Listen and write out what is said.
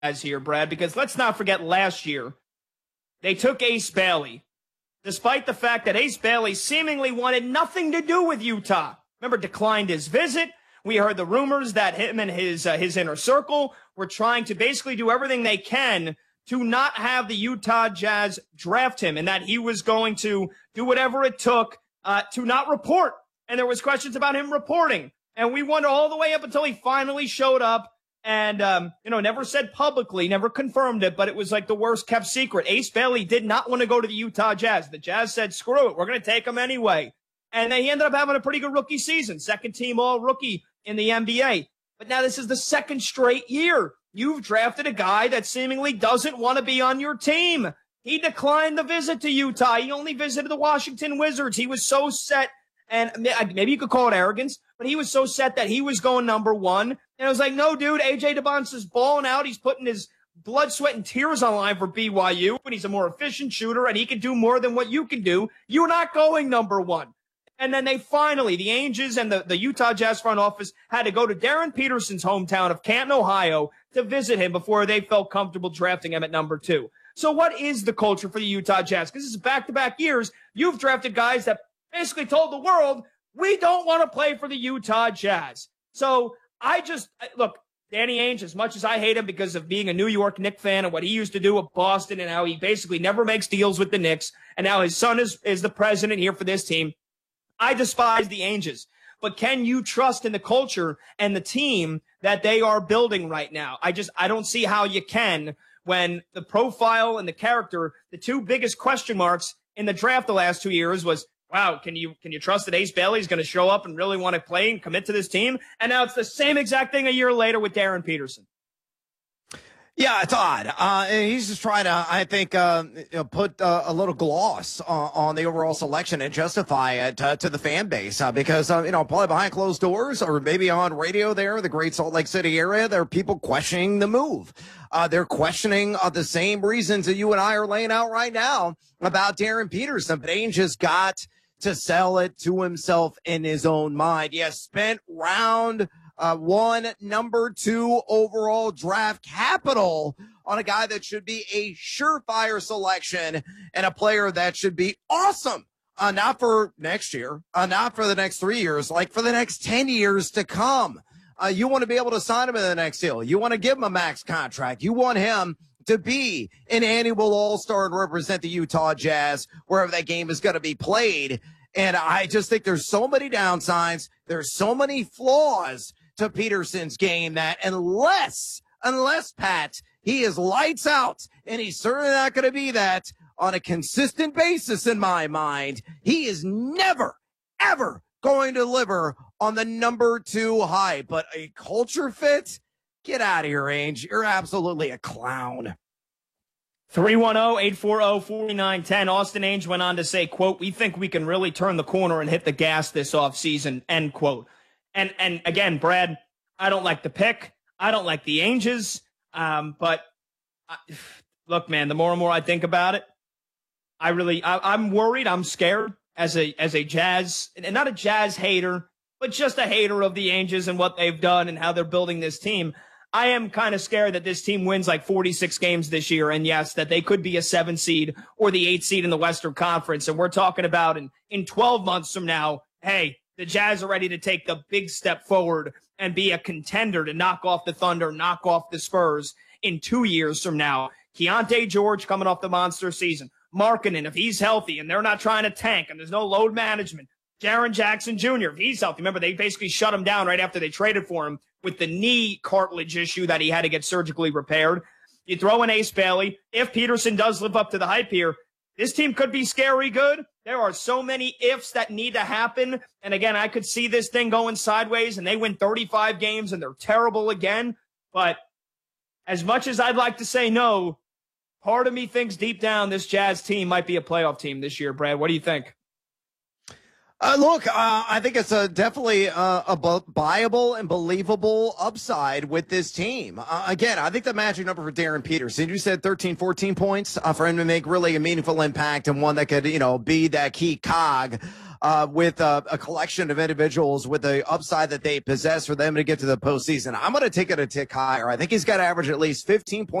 Jazz here, Brad, because let's not forget last year they took Ace Bailey, despite the fact that Ace Bailey seemingly wanted nothing to do with Utah. Remember, declined his visit. We heard the rumors that him and his inner circle were trying to basically do everything they can to not have the Utah Jazz draft him, and that he was going to do whatever it took to not report. And there was questions about him reporting. And we wondered all the way up until he finally showed up and, never said publicly, never confirmed it, but it was like the worst kept secret. Ace Bailey did not want to go to the Utah Jazz. The Jazz said, screw it, we're going to take him anyway. And then he ended up having a pretty good rookie season, second team all rookie in the NBA. But now this is the second straight year you've drafted a guy that seemingly doesn't want to be on your team. He declined the visit to Utah. He only visited the Washington Wizards. He was so set, and maybe you could call it arrogance, but he was so set that he was going number one. And I was like, no, dude, A.J. Debonce's balling out. He's putting his blood, sweat, and tears on line for BYU, and he's a more efficient shooter, and he can do more than what you can do. You're not going number one. And then they finally, the Angels and the Utah Jazz front office had to go to Darren Peterson's hometown of Canton, Ohio, to visit him before they felt comfortable drafting him at number 2. So what is the culture for the Utah Jazz? Because this is back-to-back years. You've drafted guys that basically told the world, we don't want to play for the Utah Jazz. So look, Danny Ainge, as much as I hate him because of being a New York Knicks fan and what he used to do with Boston and how he basically never makes deals with the Knicks, and now his son is the president here for this team, I despise the Angels. But can you trust in the culture and the team that they are building right now? I don't see how you can when the profile and the character, the two biggest question marks in the draft the last 2 years was, wow, can you trust that Ace Bailey is going to show up and really want to play and commit to this team? And now it's the same exact thing a year later with Darren Peterson. Yeah, it's odd. He's just trying to, I think, put a little gloss on the overall selection and justify it to the fan base because, probably behind closed doors or maybe on radio there in the Great Salt Lake City area, there are people questioning the move. They're questioning the same reasons that you and I are laying out right now about Darren Peterson, but Ainge has got to sell it to himself in his own mind. Yes, spent round one, number 2 overall draft capital on a guy that should be a surefire selection and a player that should be awesome. Not for next year, not for the next 3 years, like for the next 10 years to come. You want to be able to sign him in the next deal. You want to give him a max contract. You want him to be an annual all-star and represent the Utah Jazz wherever that game is going to be played. And I just think there's so many downsides. There's so many flaws to Peterson's game that unless Pat, he is lights out, and he's certainly not going to be that on a consistent basis in my mind, he is never, ever going to deliver on the number 2 hype. But a culture fit? Get out of here, Ainge. You're absolutely a clown. 310-840-4910. Austin Ainge went on to say, quote, we think we can really turn the corner and hit the gas this offseason, end quote. And again, Brad, I don't like the pick. I don't like the Ainges. But look, man, the more and more I think about it, I'm worried. I'm scared as a Jazz, and not a Jazz hater, but just a hater of the Ainges and what they've done and how they're building this team. I am kind of scared that this team wins like 46 games this year. And yes, that they could be a 7 seed or the 8 seed in the Western Conference. And we're talking about in 12 months from now, hey, the Jazz are ready to take the big step forward and be a contender to knock off the Thunder, knock off the Spurs in 2 years from now. Keontae George coming off the monster season. Markkanen, if he's healthy and they're not trying to tank and there's no load management. Jaren Jackson Jr., if he's healthy. Remember, they basically shut him down right after they traded for him with the knee cartilage issue that he had to get surgically repaired. You throw in Ace Bailey. If Peterson does live up to the hype here, this team could be scary good. There are so many ifs that need to happen. And again, I could see this thing going sideways and they win 35 games and they're terrible again. But as much as I'd like to say no, part of me thinks deep down this Jazz team might be a playoff team this year. Brad, what do you think? Look, I think it's definitely a viable and believable upside with this team. Again, I think the magic number for Darren Peterson, you said 13, 14 points for him to make really a meaningful impact and one that could, be that key cog with a collection of individuals with the upside that they possess for them to get to the postseason. I'm going to take it a tick higher. I think he's got to average at least 15 points